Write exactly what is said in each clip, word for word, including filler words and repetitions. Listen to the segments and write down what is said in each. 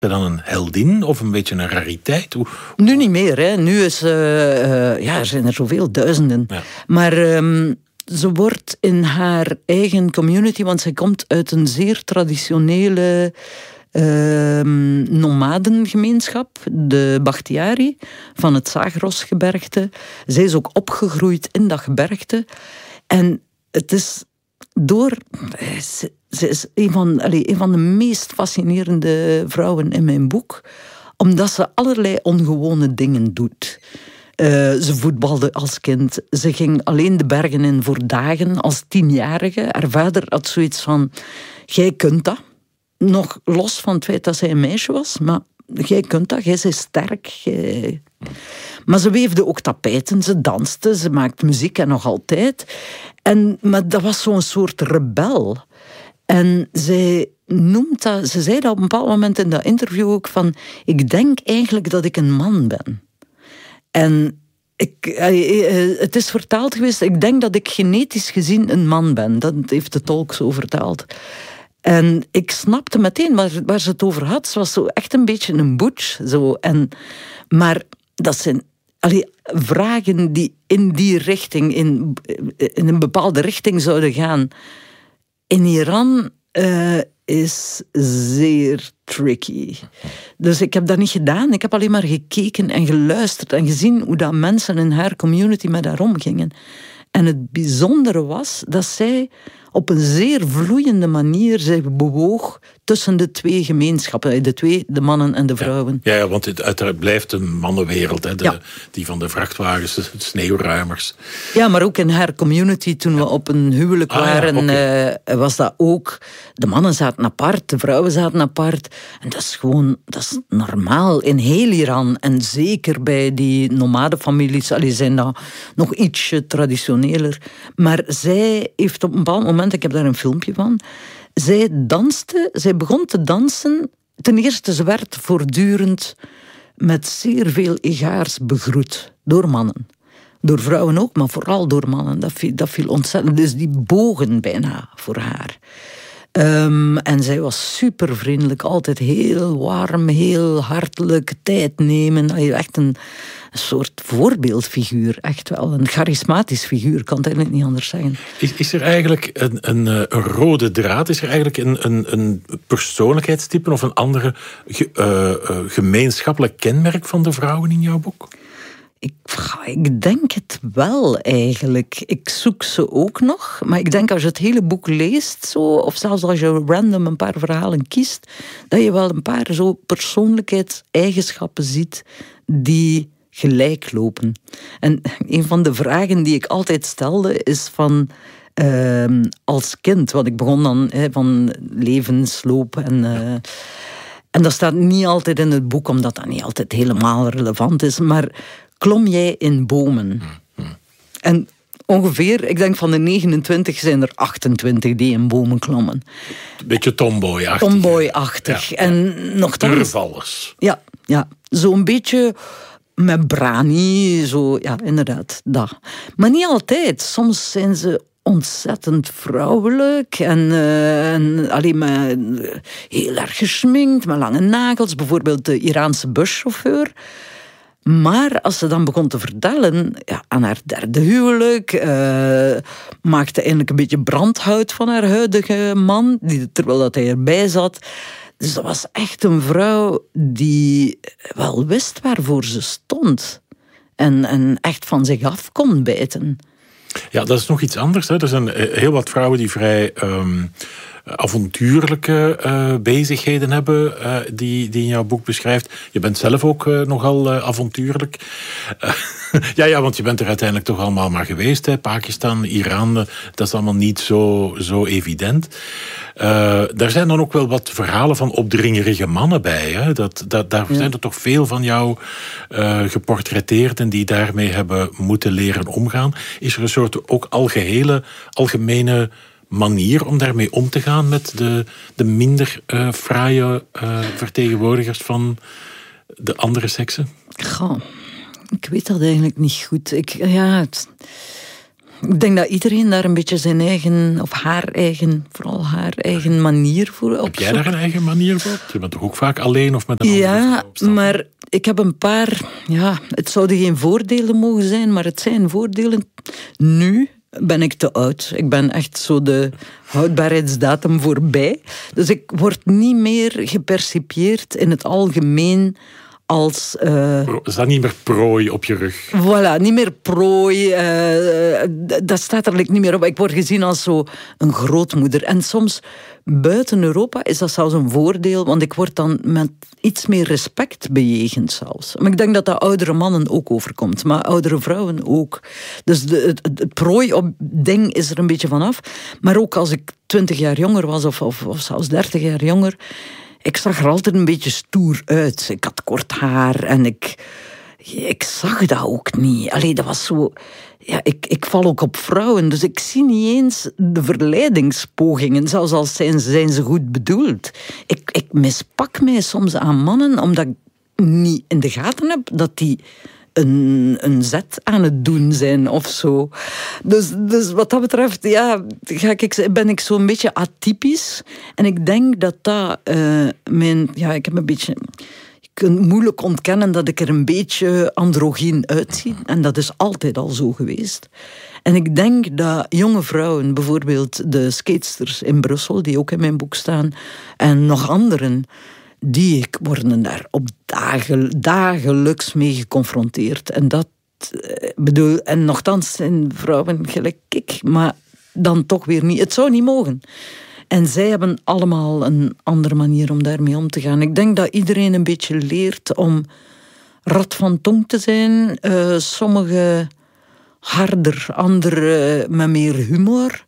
Is dat dan een heldin of een beetje een rariteit? Hoe... Nu niet meer, hè. Nu is, uh, uh, ja, er zijn er zoveel duizenden. Ja. Maar um, ze wordt in haar eigen community, want zij komt uit een zeer traditionele uh, nomadengemeenschap, de Bakhtiari, van het Zagrosgebergte. Zij is ook opgegroeid in dat gebergte. En het is door... Ze, ze is een van, allez, een van de meest fascinerende vrouwen in mijn boek, omdat ze allerlei ongewone dingen doet. Uh, ze voetbalde als kind. Ze ging alleen de bergen in voor dagen als tienjarige. Haar vader had zoiets van, jij kunt dat. Nog los van het feit dat zij een meisje was, maar jij kunt dat, jij bent sterk. Jij... Maar ze weefde ook tapijten, ze danste, ze maakte muziek en nog altijd. En, maar dat was zo'n soort rebel. En zij noemt dat, ze zei dat op een bepaald moment in dat interview ook van, ik denk eigenlijk dat ik een man ben. En ik, het is vertaald geweest, ik denk dat ik genetisch gezien een man ben. Dat heeft de tolk zo vertaald. En ik snapte meteen waar, waar ze het over had. Ze was zo echt een beetje een butch. Zo. En, maar dat zijn allee, vragen die in die richting, in, in een bepaalde richting zouden gaan. In Iran uh, is zeer tricky. Dus ik heb dat niet gedaan. Ik heb alleen maar gekeken en geluisterd en gezien hoe dat mensen in haar community met haar omgingen. En het bijzondere was dat zij op een zeer vloeiende manier zij bewoog tussen de twee gemeenschappen. De twee, de mannen en de vrouwen. Ja, ja, want het uiteraard blijft een mannenwereld. Hè, de, ja. Die van de vrachtwagens, de sneeuwruimers. Ja, maar ook in haar community, toen we op een huwelijk ah, waren, ja, okay. uh, was dat ook. De mannen zaten apart, de vrouwen zaten apart. En dat is gewoon, dat is normaal in heel Iran. En zeker bij die nomadenfamilies, allee, zijn dat nog ietsje traditioneler. Maar zij heeft op een bepaald moment, ik heb daar een filmpje van, zij danste, zij begon te dansen. Ten eerste, ze werd voortdurend met zeer veel egaars begroet. Door mannen. Door vrouwen ook, maar vooral door mannen. Dat viel, dat viel ontzettend. Dus die bogen bijna voor haar. Um, en zij was super vriendelijk. Altijd heel warm, heel hartelijk. Tijd nemen. Echt een, een soort voorbeeldfiguur. Echt wel. Een charismatisch figuur. Kan het eigenlijk niet anders zeggen. Is, is er eigenlijk een, een, een rode draad? Is er eigenlijk een, een, een persoonlijkheidstype of een andere ge, uh, uh, gemeenschappelijk kenmerk van de vrouwen in jouw boek? Ik, ik denk het wel, eigenlijk. Ik zoek ze ook nog. Maar ik denk als je het hele boek leest, zo, of zelfs als je random een paar verhalen kiest, dat je wel een paar zo persoonlijkheidseigenschappen ziet die gelijk lopen. En een van de vragen die ik altijd stelde is van, uh, als kind, want ik begon dan he, van levensloop en... Uh, en dat staat niet altijd in het boek, omdat dat niet altijd helemaal relevant is, maar klom jij in bomen? Mm-hmm. En ongeveer, ik denk van de negenentwintig zijn er achtentwintig die in bomen klommen. Een beetje tomboy-achtig. Tomboy-achtig. Ja, en ja. Nogthans... Durvallers. Ja, ja. Zo'n beetje met brani, zo, ja, inderdaad, dat. Maar niet altijd. Soms zijn ze ontzettend vrouwelijk en, uh, en alleen maar uh, heel erg geschminkt, met lange nagels. Bijvoorbeeld de Iraanse buschauffeur. Maar als ze dan begon te vertellen, ja, aan haar derde huwelijk, uh, maakte eigenlijk een beetje brandhout van haar huidige man, die, terwijl dat hij erbij zat. Dus dat was echt een vrouw die wel wist waarvoor ze stond. En, en echt van zich af kon bijten. Ja, dat is nog iets anders. Hè. Er zijn heel wat vrouwen die vrij um, avontuurlijke uh, bezigheden hebben, uh, die, die in jouw boek beschrijft. Je bent zelf ook uh, nogal uh, avontuurlijk. Uh, ja, ja, want je bent er uiteindelijk toch allemaal maar geweest. Hè. Pakistan, Iran, uh, dat is allemaal niet zo, zo evident. Uh, daar zijn dan ook wel wat verhalen van opdringerige mannen bij. Hè? Dat, dat, daar ja. zijn er toch veel van jou uh, geportretteerd en die daarmee hebben moeten leren omgaan. Is er een soort ook algehele, algemene manier om daarmee om te gaan met de, de minder uh, fraaie uh, vertegenwoordigers van de andere seksen? Goh, ik weet dat eigenlijk niet goed. Ik, ja, het... Ik denk dat iedereen daar een beetje zijn eigen, of haar eigen, vooral haar eigen manier voor opzoekt. Heb jij daar een eigen manier voor? Je bent toch ook vaak alleen of met een andere Ja, maar ik heb een paar... Ja, het zouden geen voordelen mogen zijn, maar het zijn voordelen. Nu ben ik te oud. Ik ben echt zo de houdbaarheidsdatum voorbij. Dus ik word niet meer gepercipieerd in het algemeen als... Uh, is dat niet meer prooi op je rug? Voilà, niet meer prooi. Uh, dat staat er niet meer op. Ik word gezien als zo een grootmoeder. En soms buiten Europa is dat zelfs een voordeel, want ik word dan met iets meer respect bejegend zelfs. Maar ik denk dat dat oudere mannen ook overkomt, maar oudere vrouwen ook. Dus de, het, het prooi-ding is er een beetje vanaf. Maar ook als ik twintig jaar jonger was, of, of, of zelfs dertig jaar jonger, ik zag er altijd een beetje stoer uit. Ik had kort haar en ik, ik zag dat ook niet. Allee, dat was zo... Ja, ik, ik val ook op vrouwen, dus ik zie niet eens de verleidingspogingen, zelfs al zijn, zijn ze goed bedoeld. Ik, ik mispak mij soms aan mannen, omdat ik niet in de gaten heb dat die een, een zet aan het doen zijn of zo. Dus, dus wat dat betreft, ja, ga ik, ben ik zo'n beetje atypisch. En ik denk dat dat uh, mijn... Ja, ik heb een beetje... Je kunt moeilijk ontkennen dat ik er een beetje androgyn uitzie. En dat is altijd al zo geweest. En ik denk dat jonge vrouwen, bijvoorbeeld de skatesters in Brussel, die ook in mijn boek staan, en nog anderen, die worden daar op dagen, dagelijks mee geconfronteerd. En dat bedoel, en nochtans zijn vrouwen gelijk ik, maar dan toch weer niet. Het zou niet mogen. En zij hebben allemaal een andere manier om daarmee om te gaan. Ik denk dat iedereen een beetje leert om rad van tong te zijn. Uh, Sommigen harder, anderen met meer humor.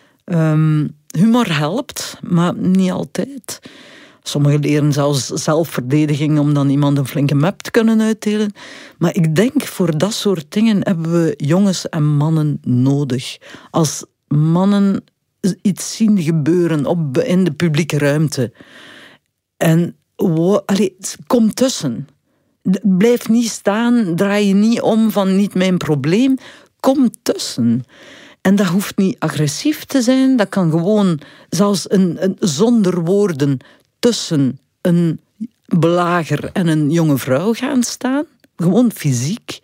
Um, humor helpt, maar niet altijd. Sommigen leren zelfs zelfverdediging om dan iemand een flinke map te kunnen uitdelen. Maar ik denk, voor dat soort dingen hebben we jongens en mannen nodig. Als mannen iets zien gebeuren op, in de publieke ruimte. En wow, allee, kom tussen. Blijf niet staan, draai je niet om van niet mijn probleem. Kom tussen. En dat hoeft niet agressief te zijn. Dat kan gewoon zelfs een, een, zonder woorden tussen een belager en een jonge vrouw gaan staan. Gewoon fysiek.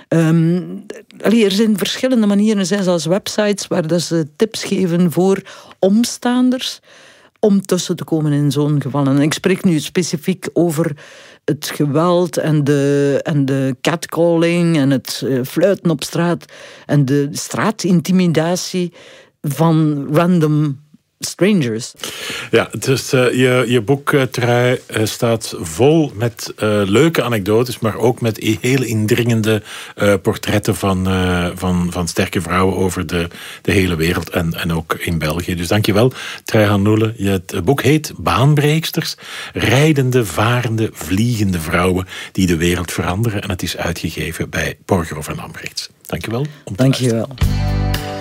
Um, allee, er zijn verschillende manieren, er zijn zelfs websites waar dat ze tips geven voor omstaanders om tussen te komen in zo'n gevallen. En ik spreek nu specifiek over het geweld en de, en de catcalling en het uh, fluiten op straat en de straatintimidatie van random strangers. Ja, dus uh, je, je boek, uh, Trui, uh, staat vol met uh, leuke anekdotes, maar ook met heel indringende uh, portretten van, uh, van, van sterke vrouwen over de, de hele wereld en, en ook in België. Dus dankjewel, Trui Hanoele. Het boek heet Baanbreeksters, rijdende, varende, vliegende vrouwen die de wereld veranderen. En het is uitgegeven bij Borgerhoff en Lambrechts. Dankjewel om te Dankjewel. Luisteren.